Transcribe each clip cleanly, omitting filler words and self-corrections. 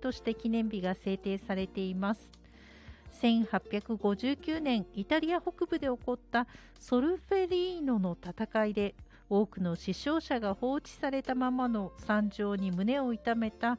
として記念日が制定されています。1859年、イタリア北部で起こったソルフェリーノの戦いで多くの死傷者が放置されたままの惨状に胸を痛めた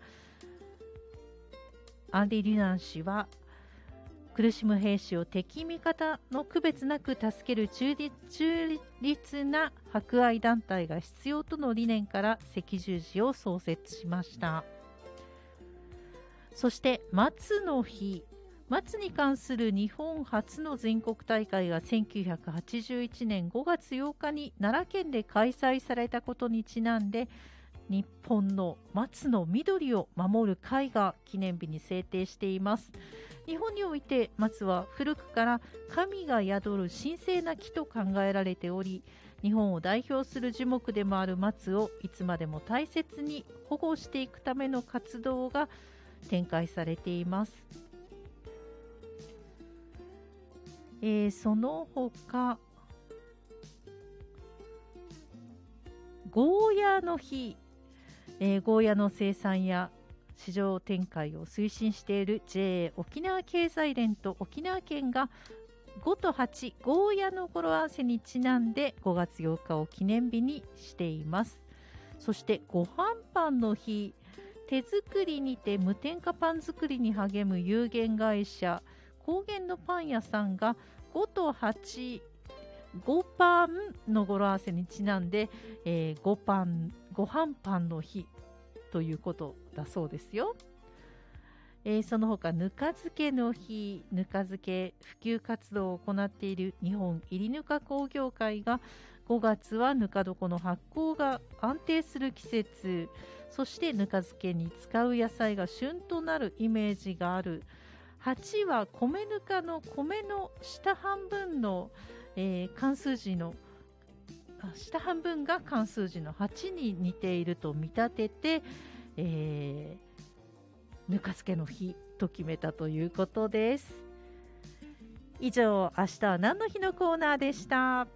アンリ・デュナン氏は、苦しむ兵士を敵味方の区別なく助ける中立な博愛団体が必要との理念から赤十字を創設しました。そして松の日、松に関する日本初の全国大会が1981年5月8日に奈良県で開催されたことにちなんで、日本の松の緑を守る会が記念日に制定しています。日本において松は古くから神が宿る神聖な木と考えられており、日本を代表する樹木でもある松をいつまでも大切に保護していくための活動が展開されています。その他、ゴーヤの日、ゴーヤの生産や市場展開を推進している JA 沖縄経済連と沖縄県が5と8ゴーヤの語呂合わせにちなんで5月8日を記念日にしています。そしてごはんパンの日、手作りにて無添加パン作りに励む有限会社高原のパン屋さんが5と8ごパンの語呂合わせにちなんで、ごはんパンの日ということだそうですよ。その他、ぬか漬けの日、ぬか漬け普及活動を行っている日本いりぬか工業会が5月はぬか床の発酵が安定する季節、そしてぬか漬けに使う野菜が旬となるイメージがある。8は米ぬかの米の下半分の漢数字の下半分が漢数字の8に似ていると見立てて、ぬか漬けの日と決めたということです。以上、明日は何の日のコーナーでした。